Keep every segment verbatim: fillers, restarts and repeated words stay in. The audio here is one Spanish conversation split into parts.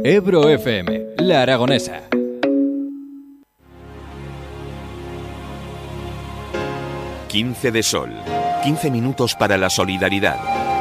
Ebro F M, La Aragonesa. quince de sol. quince minutos para la solidaridad.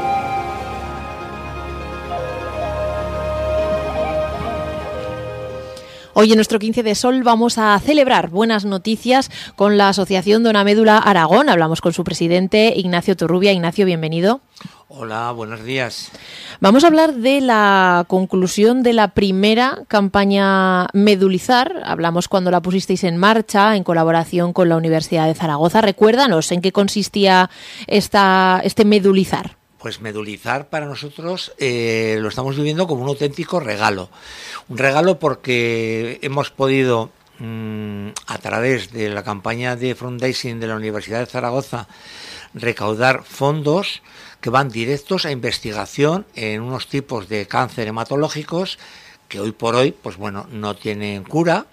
Hoy en nuestro quince de sol vamos a celebrar buenas noticias con la Asociación Dona Médula Aragón. Hablamos con su presidente, Ignacio Turrubia. Ignacio, bienvenido. Hola, buenos días. Vamos a hablar de la conclusión de la primera campaña Medulizar. Hablamos cuando la pusisteis en marcha en colaboración con la Universidad de Zaragoza. Recuérdanos en qué consistía esta, este Medulizar. Pues Medulizar para nosotros eh, lo estamos viviendo como un auténtico regalo. Un regalo porque hemos podido, mmm, a través de la campaña de fundraising de la Universidad de Zaragoza, recaudar fondos que van directos a investigación en unos tipos de cáncer hematológicos que hoy por hoy, pues bueno, no tienen cura.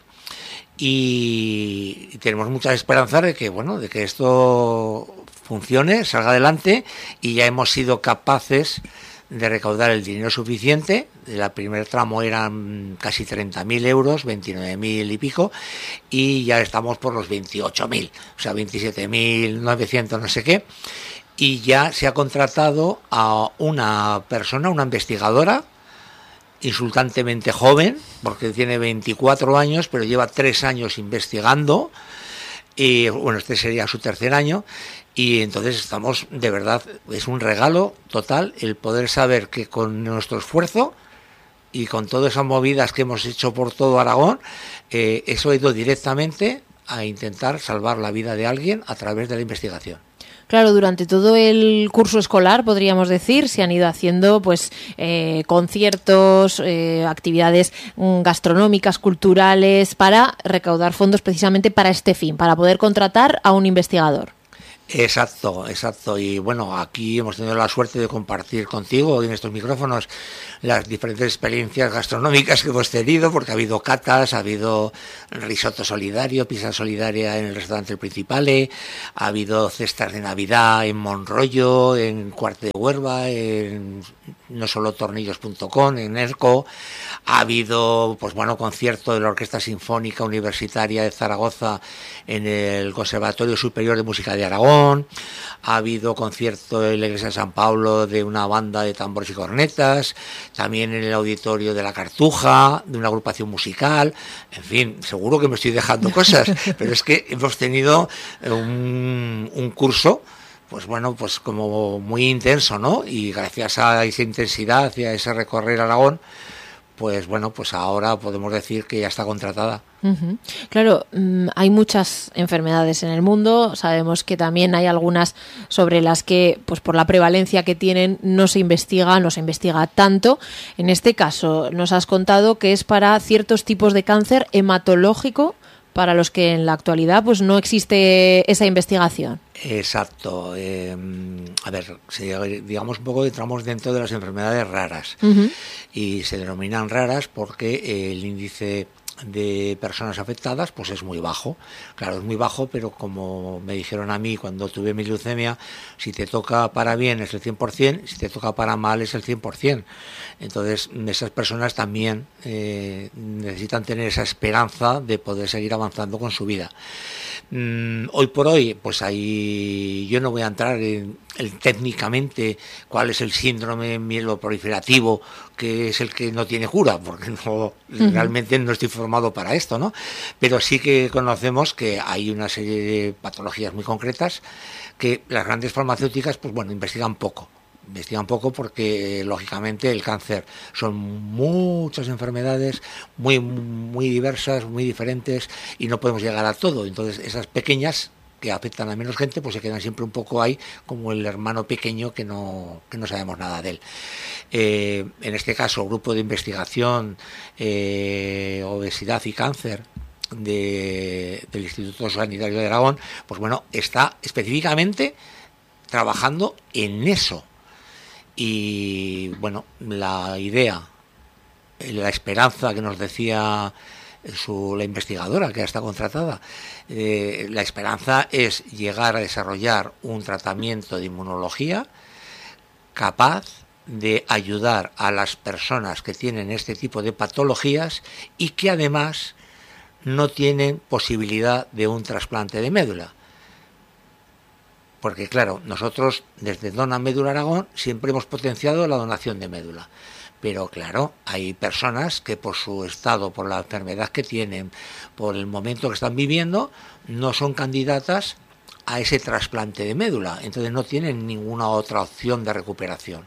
Y tenemos muchas esperanzas de que, bueno, de que esto funcione, salga adelante, y ya hemos sido capaces de recaudar el dinero suficiente. El primer tramo eran casi treinta mil euros, veintinueve mil y pico, y ya estamos por los veintiocho mil, o sea, veintisiete mil novecientos no sé qué, y ya se ha contratado a una persona, una investigadora, insultantemente joven, porque tiene veinticuatro años, pero lleva tres años investigando, y bueno, este sería su tercer año, y entonces estamos, de verdad, es un regalo total el poder saber que con nuestro esfuerzo y con todas esas movidas que hemos hecho por todo Aragón, eh, eso ha ido directamente a intentar salvar la vida de alguien a través de la investigación. Claro, durante todo el curso escolar, podríamos decir, se han ido haciendo pues eh, conciertos, eh, actividades gastronómicas, culturales, para recaudar fondos precisamente para este fin, para poder contratar a un investigador. Exacto, exacto. Y bueno, aquí hemos tenido la suerte de compartir contigo en estos micrófonos las diferentes experiencias gastronómicas que hemos tenido, porque ha habido catas, ha habido risotto solidario, pizza solidaria en el restaurante Principale, ha habido cestas de Navidad en Monrollo, en Cuarte de Huerva, en no solo tornillos punto com, en ERCO, ha habido, pues bueno, concierto de la Orquesta Sinfónica Universitaria de Zaragoza en el Conservatorio Superior de Música de Aragón, ha habido concierto en la Iglesia de San Pablo de una banda de tambores y cornetas, también en el auditorio de la Cartuja, de una agrupación musical, en fin, seguro que me estoy dejando cosas, pero es que hemos tenido un, un curso, pues bueno, pues como muy intenso, ¿no? Y gracias a esa intensidad y a ese recorrer Aragón, pues bueno, pues ahora podemos decir que ya está contratada. Uh-huh. Claro, mmm, hay muchas enfermedades en el mundo, sabemos que también hay algunas sobre las que, pues por la prevalencia que tienen, no se investiga, no se investiga tanto. En este caso, nos has contado que es para ciertos tipos de cáncer hematológico, para los que en la actualidad pues no existe esa investigación. Exacto. Eh, a ver, si digamos un poco, entramos dentro de las enfermedades raras. Uh-huh. Y se denominan raras porque el índice de personas afectadas pues es muy bajo. Claro, es muy bajo, pero como me dijeron a mí cuando tuve mi leucemia, si te toca para bien es el cien por ciento, si te toca para mal es el cien por ciento. Entonces esas personas también eh, necesitan tener esa esperanza de poder seguir avanzando con su vida. Mm, hoy por hoy, pues ahí yo no voy a entrar en, en técnicamente cuál es el síndrome mieloproliferativo, que es el que no tiene cura, porque no, uh-huh. realmente no estoy formado para esto, ¿no? Pero sí que conocemos que hay una serie de patologías muy concretas que las grandes farmacéuticas, pues bueno, investigan poco. Investigan poco porque, lógicamente, el cáncer son muchas enfermedades muy, muy diversas, muy diferentes, y no podemos llegar a todo. Entonces, esas pequeñas que afectan a menos gente, pues se quedan siempre un poco ahí, como el hermano pequeño que no, que no sabemos nada de él. Eh, en este caso, grupo de investigación, eh, obesidad y cáncer, de, del Instituto Sanitario de Aragón, pues bueno, está específicamente trabajando en eso. Y bueno, la idea, la esperanza que nos decía su, la investigadora que está contratada, eh, la esperanza es llegar a desarrollar un tratamiento de inmunología capaz de ayudar a las personas que tienen este tipo de patologías y que además no tienen posibilidad de un trasplante de médula. Porque claro, nosotros desde Dona Médula Aragón siempre hemos potenciado la donación de médula. Pero claro, hay personas que por su estado, por la enfermedad que tienen, por el momento que están viviendo, no son candidatas a ese trasplante de médula. Entonces no tienen ninguna otra opción de recuperación.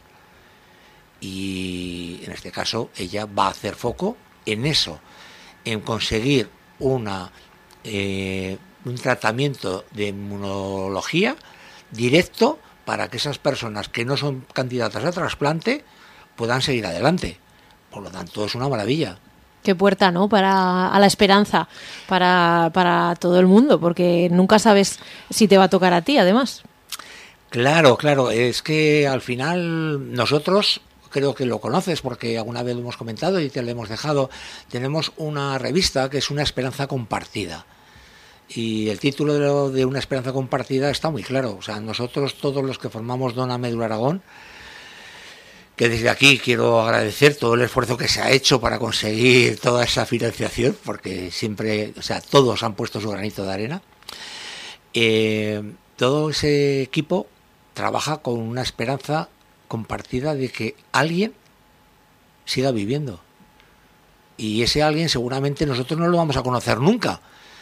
Y en este caso ella va a hacer foco en eso, en conseguir una eh, un tratamiento de inmunología directo para que esas personas que no son candidatas a trasplante puedan seguir adelante. Por lo tanto, es una maravilla. Qué puerta, ¿no? Para a la esperanza para, para todo el mundo, porque nunca sabes si te va a tocar a ti, además. Claro, claro. Es que al final nosotros, creo que lo conoces porque alguna vez lo hemos comentado y te lo hemos dejado, tenemos una revista que es Una Esperanza Compartida. Y el título de, lo, de Una Esperanza Compartida está muy claro. O sea, nosotros todos los que formamos Dona Médula Aragón, que desde aquí quiero agradecer todo el esfuerzo que se ha hecho para conseguir toda esa financiación, porque siempre, o sea, todos han puesto su granito de arena. Eh, todo ese equipo trabaja con una esperanza compartida de que alguien siga viviendo. Y ese alguien seguramente nosotros no lo vamos a conocer nunca.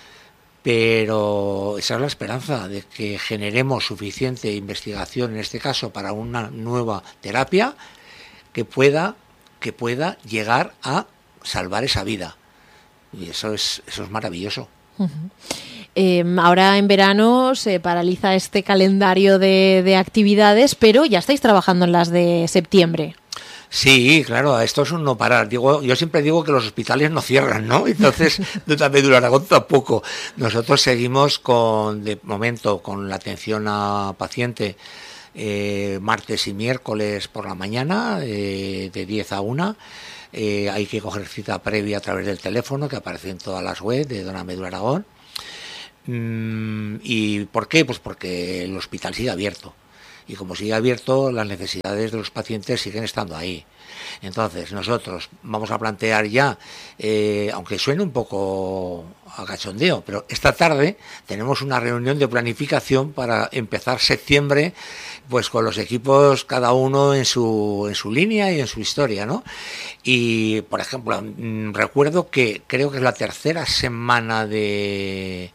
Pero esa es la esperanza, de que generemos suficiente investigación, en este caso, para una nueva terapia que pueda, que pueda llegar a salvar esa vida. Y eso es, eso es maravilloso. Uh-huh. Eh, ahora en verano se paraliza este calendario de, de actividades, pero ya estáis trabajando en las de septiembre. Sí, claro, esto es un no parar. Digo, yo siempre digo que los hospitales no cierran, ¿no? Entonces, Dona Médula Aragón tampoco. Nosotros seguimos con, de momento, con la atención a paciente eh, martes y miércoles por la mañana, eh, de diez a una. Eh, hay que coger cita previa a través del teléfono que aparece en todas las webs de Dona Médula Aragón. Mm, ¿Y por qué? Pues porque el hospital sigue abierto. Y como sigue abierto, las necesidades de los pacientes siguen estando ahí. Entonces, nosotros vamos a plantear ya, eh, aunque suene un poco a cachondeo, pero esta tarde tenemos una reunión de planificación para empezar septiembre, pues con los equipos cada uno en su en su línea y en su historia, ¿no? Y, por ejemplo, recuerdo que creo que es la tercera semana de,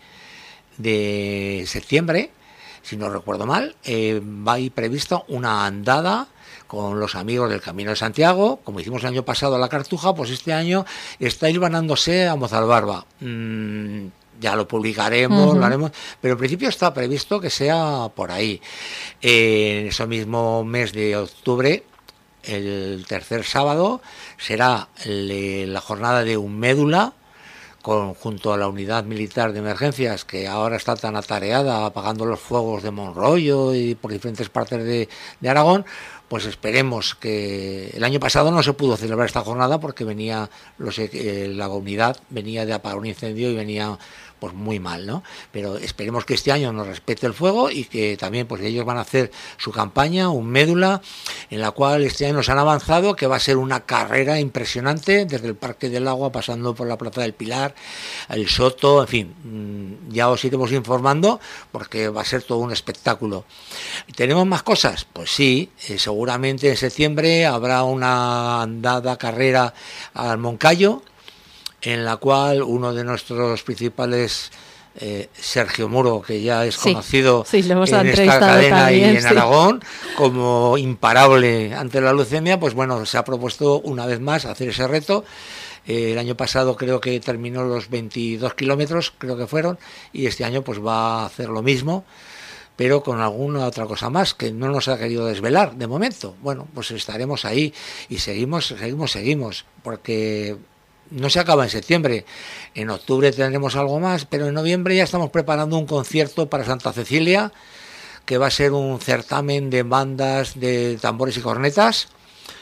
de septiembre, si no recuerdo mal, eh, va a ir prevista una andada con los amigos del Camino de Santiago, como hicimos el año pasado a la Cartuja, pues este año está hilvanándose a Mozalbarba. Mm, ya lo publicaremos, uh-huh. lo haremos, pero en principio está previsto que sea por ahí. Eh, en ese mismo mes de octubre, el tercer sábado, será el, la jornada de un médula, Con, junto a la unidad militar de emergencias que ahora está tan atareada apagando los fuegos de Monroyo y por diferentes partes de, de Aragón, pues esperemos que el año pasado no se pudo celebrar esta jornada porque venía los, eh, la unidad venía de apagar un incendio y venía pues muy mal, ¿no? Pero esperemos que este año nos respete el fuego y que también pues ellos van a hacer su campaña, un médula, en la cual este año nos han avanzado que va a ser una carrera impresionante desde el Parque del Agua pasando por la Plaza del Pilar, el Soto, en fin, ya os iremos informando porque va a ser todo un espectáculo. ¿Tenemos más cosas? Pues sí, eh, seguramente en septiembre habrá una andada carrera al Moncayo, en la cual uno de nuestros principales, eh, Sergio Muro, que ya es sí, conocido sí, en esta cadena también, y en sí. Aragón, como imparable ante la leucemia, pues bueno, se ha propuesto una vez más hacer ese reto. Eh, el año pasado creo que terminó los veintidós kilómetros, creo que fueron, y este año pues va a hacer lo mismo, pero con alguna otra cosa más que no nos ha querido desvelar de momento. Bueno, pues estaremos ahí y seguimos, seguimos, seguimos, porque no se acaba en septiembre. En octubre tendremos algo más, pero en noviembre ya estamos preparando un concierto para Santa Cecilia, que va a ser un certamen de bandas de tambores y cornetas,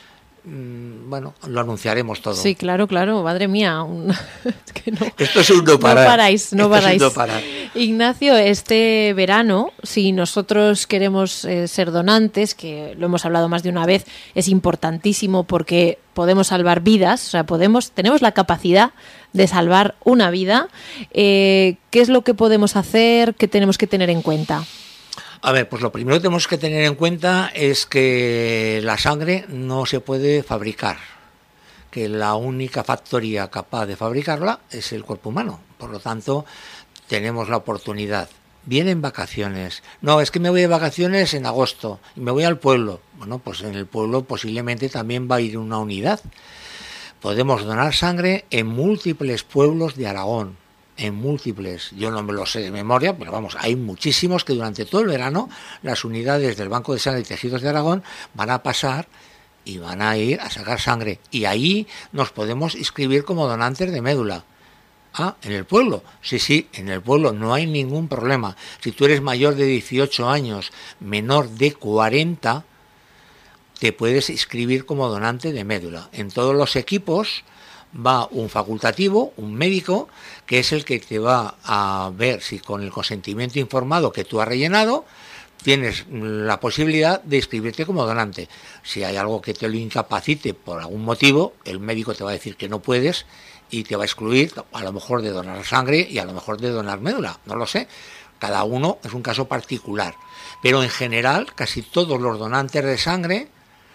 mmm, bueno, lo anunciaremos todo. Sí, claro, claro, madre mía. Un... es que no, Esto es un no parar. No paráis, no Esto paráis. Es un no parar. Ignacio, este verano, si nosotros queremos eh, ser donantes, que lo hemos hablado más de una vez, es importantísimo porque podemos salvar vidas, o sea, podemos, tenemos la capacidad de salvar una vida. Eh, ¿Qué es lo que podemos hacer? ¿Qué tenemos que tener en cuenta? A ver, pues lo primero que tenemos que tener en cuenta es que la sangre no se puede fabricar, que la única factoría capaz de fabricarla es el cuerpo humano. Por lo tanto, tenemos la oportunidad. Vienen vacaciones. No, es que me voy de vacaciones en agosto y me voy al pueblo. Bueno, pues en el pueblo posiblemente también va a ir una unidad. Podemos donar sangre en múltiples pueblos de Aragón. En múltiples, yo no me lo sé de memoria, pero vamos, hay muchísimos que durante todo el verano las unidades del Banco de Sangre y Tejidos de Aragón van a pasar y van a ir a sacar sangre. Y ahí nos podemos inscribir como donantes de médula. Ah, ¿en el pueblo? Sí, sí, en el pueblo no hay ningún problema. Si tú eres mayor de dieciocho años, menor de cuarenta, te puedes inscribir como donante de médula. En todos los equipos va un facultativo, un médico, que es el que te va a ver si con el consentimiento informado que tú has rellenado tienes la posibilidad de inscribirte como donante. Si hay algo que te lo incapacite por algún motivo, el médico te va a decir que no puedes y te va a excluir a lo mejor de donar sangre y a lo mejor de donar médula, no lo sé. Cada uno es un caso particular. Pero en general, casi todos los donantes de sangre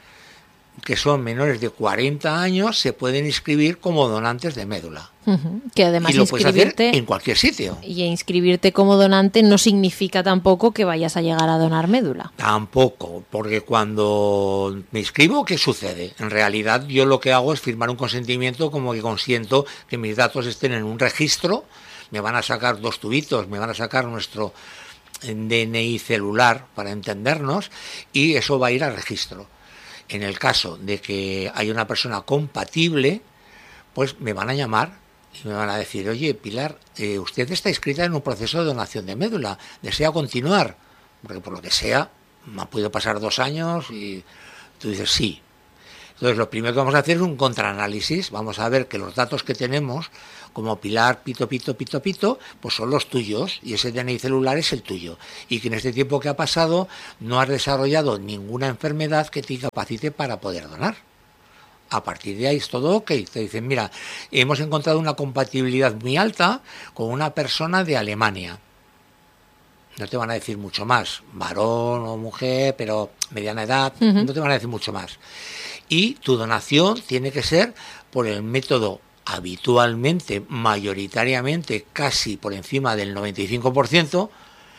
que son menores de cuarenta años se pueden inscribir como donantes de médula. Uh-huh. Que además y lo puedes hacer inscribirte en cualquier sitio. Y inscribirte como donante no significa tampoco que vayas a llegar a donar médula. Tampoco, porque cuando me inscribo, ¿qué sucede? En realidad yo lo que hago es firmar un consentimiento como que consiento que mis datos estén en un registro, me van a sacar dos tubitos, me van a sacar nuestro D N I celular para entendernos y eso va a ir al registro. En el caso de que haya una persona compatible, pues me van a llamar y me van a decir, oye, Pilar, eh, usted está inscrita en un proceso de donación de médula, ¿desea continuar? Porque por lo que sea, me ha podido pasar dos años y tú dices sí. Entonces lo primero que vamos a hacer es un contraanálisis, vamos a ver que los datos que tenemos, como Pilar, Pito, Pito, Pito, Pito, pues son los tuyos y ese D N I celular es el tuyo. Y que en este tiempo que ha pasado no has desarrollado ninguna enfermedad que te incapacite para poder donar. A partir de ahí es todo ok. Te dicen, mira, hemos encontrado una compatibilidad muy alta con una persona de Alemania. No te van a decir mucho más, varón o mujer, pero mediana edad, uh-huh. No te van a decir mucho más. Y tu donación tiene que ser por el método habitualmente, mayoritariamente, casi por encima del noventa y cinco por ciento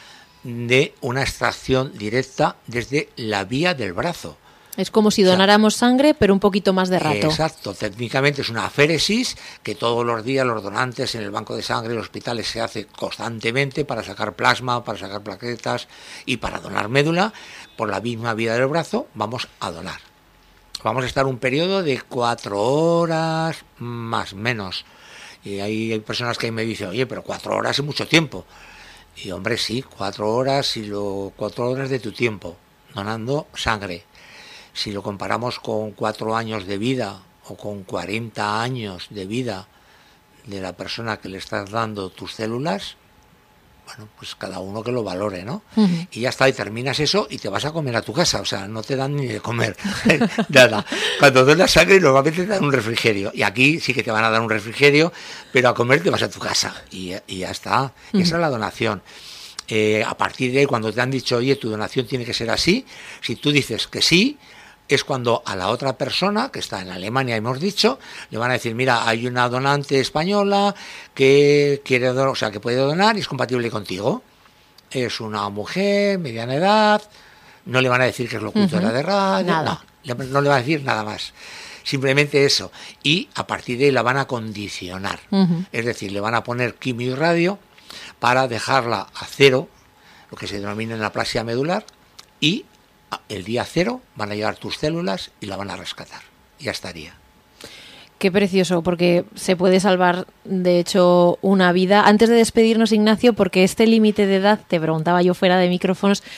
de una extracción directa desde la vía del brazo. Es como si donáramos o sea, sangre, pero un poquito más de rato. Exacto, técnicamente es una aféresis que todos los días los donantes en el banco de sangre, en los hospitales, se hace constantemente para sacar plasma, para sacar plaquetas y para donar médula. Por la misma vía del brazo vamos a donar. Vamos a estar un periodo de cuatro horas más menos. Y ahí hay personas que me dicen, oye, pero cuatro horas es mucho tiempo. Y hombre, sí, cuatro horas y lo cuatro horas de tu tiempo donando sangre. Si lo comparamos con cuatro años de vida o con cuarenta años de vida de la persona que le estás dando tus células, bueno, pues cada uno que lo valore, ¿no? Uh-huh. Y ya está, y terminas eso y te vas a comer a tu casa, o sea, no te dan ni de comer, nada. Cuando donas sangre normalmente te dan un refrigerio, y aquí sí que te van a dar un refrigerio, pero a comer te vas a tu casa, y, y ya está, y uh-huh. Esa es la donación. Eh, a partir de ahí, cuando te han dicho, oye, tu donación tiene que ser así, si tú dices que sí, es cuando a la otra persona, que está en Alemania, hemos dicho, le van a decir, mira, hay una donante española que quiere donar, o sea, que puede donar y es compatible contigo. Es una mujer, mediana edad, no le van a decir que es locutora uh-huh. de radio, nada. No, no le van a decir nada más. Simplemente eso. Y a partir de ahí la van a condicionar. Uh-huh. Es decir, le van a poner quimio y radio para dejarla a cero, lo que se denomina neoplasia medular, y el día cero van a llegar tus células y la van a rescatar. Ya estaría. Qué precioso, porque se puede salvar, de hecho, una vida. Antes de despedirnos, Ignacio, porque este límite de edad, te preguntaba yo fuera de micrófonos,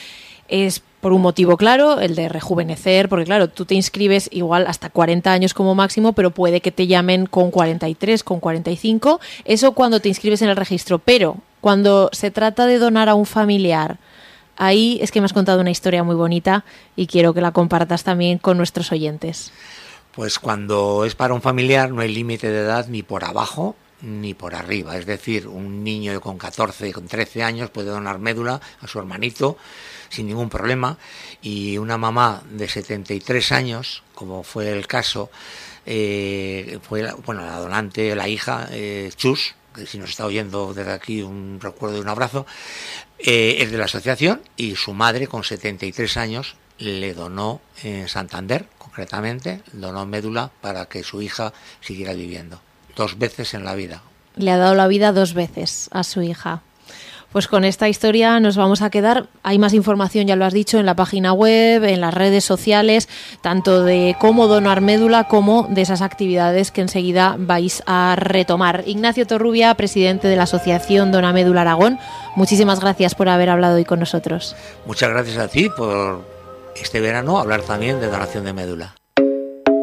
es por un motivo claro, el de rejuvenecer, porque claro, tú te inscribes igual hasta cuarenta años como máximo, pero puede que te llamen con cuarenta y tres, con cuarenta y cinco, eso cuando te inscribes en el registro, pero cuando se trata de donar a un familiar, ahí es que me has contado una historia muy bonita y quiero que la compartas también con nuestros oyentes. Pues cuando es para un familiar no hay límite de edad ni por abajo ni por arriba, es decir, un niño con catorce, con trece años puede donar médula a su hermanito sin ningún problema, y una mamá de setenta y tres años, como fue el caso, eh, fue la, bueno, la donante, la hija, eh, Chus, que si nos está oyendo desde aquí un recuerdo y un abrazo, eh, es de la asociación, y su madre con setenta y tres años le donó en Santander, concretamente, donó médula para que su hija siguiera viviendo, dos veces en la vida. Le ha dado la vida dos veces a su hija. Pues con esta historia nos vamos a quedar. Hay más información, ya lo has dicho, en la página web, en las redes sociales, tanto de cómo donar médula como de esas actividades que enseguida vais a retomar. Ignacio Torrubia, presidente de la Asociación Dona Médula Aragón, muchísimas gracias por haber hablado hoy con nosotros. Muchas gracias a ti por este verano hablar también de donación de médula.